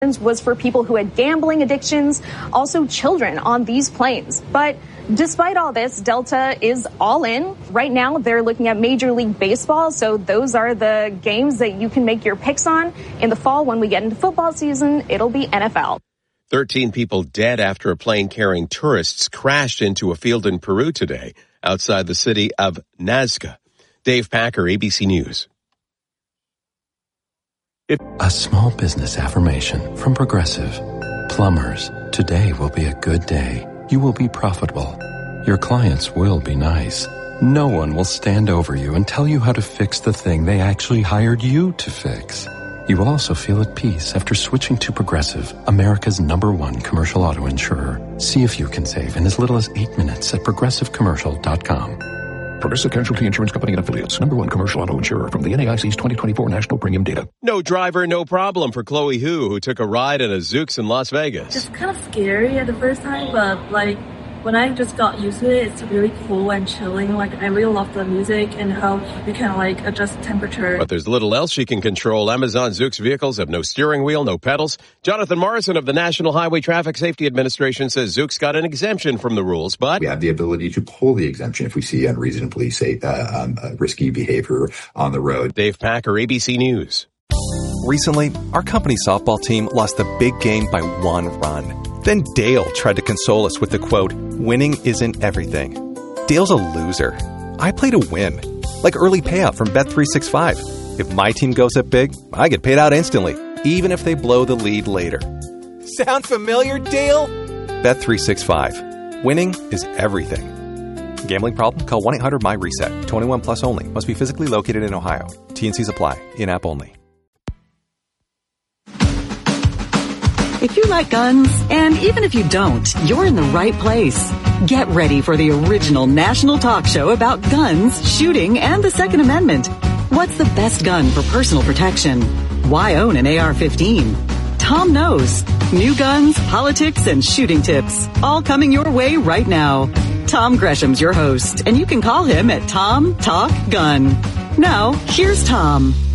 was for people who had gambling addictions, also children on these planes. But despite all this, Delta is all in. Right now, they're looking at Major League Baseball, so those are the games that you can make your picks on. In the fall, when we get into football season, it'll be NFL. 13 people dead after a plane carrying tourists crashed into a field in Peru today outside the city of Nazca. Dave Packer, ABC News. A small business affirmation from Progressive. Plumbers, today will be a good day. You will be profitable. Your clients will be nice. No one will stand over you and tell you how to fix the thing they actually hired you to fix. You will also feel at peace after switching to Progressive, America's #1 commercial auto insurer. See if you can save in as little as 8 minutes at progressivecommercial.com. Progressive Casualty Insurance Company and Affiliates. #1 commercial auto insurer from the NAIC's 2024 National Premium Data. No driver, no problem for Chloe who took a ride in a Zoox in Las Vegas. It's kind of scary at the first time, but when I just got used to it, it's really cool and chilling. I really love the music and how you can adjust temperature. But there's little else she can control. Amazon Zoox vehicles have no steering wheel, no pedals. Jonathan Morrison of the National Highway Traffic Safety Administration says Zoox got an exemption from the rules, but we have the ability to pull the exemption if we see unreasonably risky behavior on the road. Dave Packer, ABC News. Recently, our company softball team lost the big game by 1 run. Then Dale tried to console us with the quote, "Winning isn't everything." Dale's a loser. I play to win. Like early payout from Bet365. If my team goes up big, I get paid out instantly, even if they blow the lead later. Sound familiar, Dale? Bet365. Winning is everything. Gambling problem? Call 1-800-MY-RESET. 21 plus only. Must be physically located in Ohio. T&Cs apply. In-app only. If you like guns, and even if you don't, you're in the right place. Get ready for the original national talk show about guns, shooting, and the Second Amendment. What's the best gun for personal protection? Why own an AR-15? Tom knows. New guns, politics, and shooting tips. All coming your way right now. Tom Gresham's your host, and you can call him at Tom Talk Gun. Now, here's Tom.